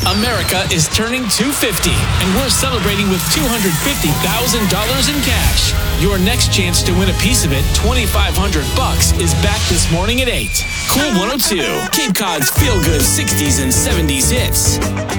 America is turning 250, and we're celebrating with $250,000 in cash. Your next chance to win a piece of it, $2,500, is back this morning at 8. Cool 102, Cape Cod's feel-good 60s and 70s hits.